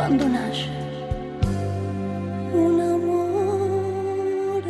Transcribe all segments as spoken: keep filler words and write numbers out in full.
quando nasce un amore.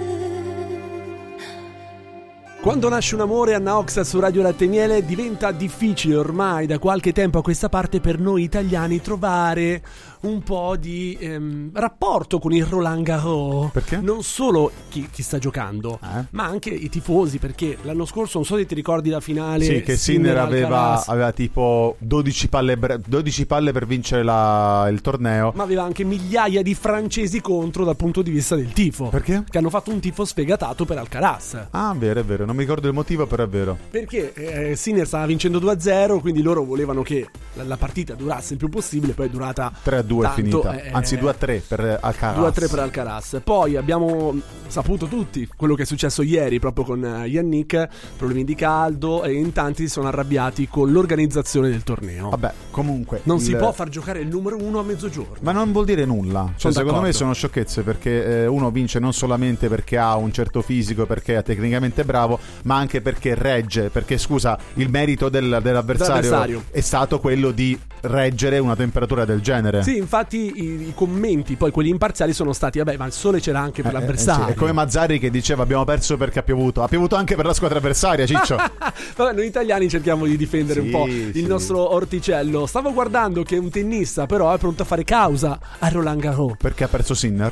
Quando nasce un amore, Anna Oxa su Radio Latte e Miele. Diventa difficile ormai da qualche tempo a questa parte per noi italiani trovare un po' di ehm, rapporto con il Roland Garros. Perché? Non solo chi, chi sta giocando, eh? ma anche i tifosi, perché l'anno scorso, non so se ti ricordi la finale, sì, che Sinner aveva, Alcaraz, aveva tipo dodici palle, dodici palle per vincere la, il torneo, ma aveva anche migliaia di francesi contro dal punto di vista del tifo. Perché? Che hanno fatto un tifo sfegatato per Alcaraz. Ah, vero, è vero, non mi ricordo il motivo, però è vero. Perché eh, Sinner stava vincendo due a zero, quindi loro volevano che la, la partita durasse il più possibile, poi è durata tre a due è finita, eh, anzi due a tre per Alcaraz. due a tre per Alcaraz. Poi abbiamo saputo tutti quello che è successo ieri proprio con Yannick, problemi di caldo, e in tanti si sono arrabbiati con l'organizzazione del torneo. Vabbè, comunque non il... si può far giocare il numero uno a mezzogiorno. Ma non vuol dire nulla, cioè, secondo d'accordo. me sono sciocchezze, perché eh, uno vince non solamente perché ha un certo fisico, perché è tecnicamente bravo, ma anche perché regge, perché scusa, il merito del, dell'avversario, dell'avversario è stato quello di reggere una temperatura del genere. Sì, infatti i, i commenti, poi quelli imparziali, sono stati vabbè, ma il sole c'era anche per Eh, l'avversario. eh, sì. È come Mazzarri che diceva abbiamo perso perché ha piovuto. Ha piovuto anche per la squadra avversaria, Ciccio. Vabbè, noi italiani cerchiamo di difendere Sì, un po' sì. il nostro orticello. Stavo guardando che un tennista però è pronto a fare causa a Roland Garros. Perché ha perso Sinner?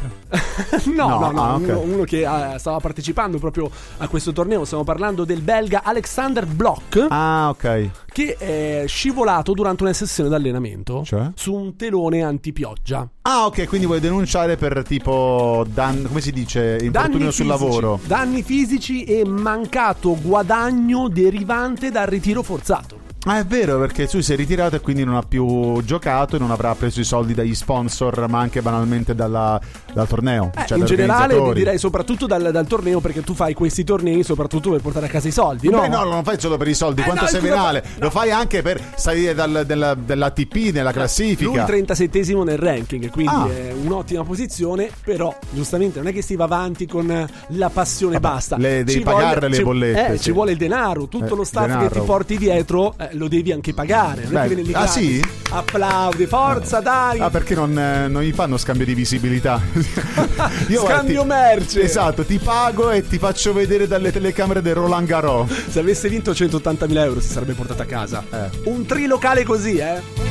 no, No, no, no, ah, ok. uno, uno che eh, stava partecipando proprio a questo torneo. Stiamo parlando del belga Alexander Blok, Ah, ok. che è scivolato durante una sessione d'allenamento, Cioè? su un telone antipioggia. Ah, ok, quindi vuoi denunciare per tipo dan- come si dice, infortunio sul fisici, lavoro. danni fisici e mancato guadagno derivante dal ritiro forzato. Ah, è vero, perché lui si è ritirato e quindi non ha più giocato e non avrà preso i soldi dagli sponsor, ma anche banalmente dalla, dal torneo. Eh, cioè in dagli generale organizzatori. direi soprattutto dal, dal torneo, perché tu fai questi tornei soprattutto per portare a casa i soldi, no? Beh, no, non lo fai solo per i soldi, Eh, quanto no, sei scusa, venale. no. Lo fai anche per salire dal, della, dell'A T P nella classifica. Lui trentasettesimo nel ranking, quindi Ah. è un'ottima posizione, però giustamente non è che si va avanti con la passione. Vabbè, basta. le devi Ci pagare voglia- le ci- bollette, eh, sì. ci vuole il denaro, tutto Eh, lo staff denaro. che ti porti dietro eh, lo devi anche pagare. Non è Beh, che viene lì ah, gratis. sì? Applaudi, forza, dai. Ah, perché non, eh, non gli fanno scambio di visibilità? Scambio guarda, ti- merce. Esatto, ti pago e ti faccio vedere dalle telecamere del Roland Garros. Se avesse vinto centottantamila euro si sarebbe portato a casa. Eh. Un trilocale così, eh.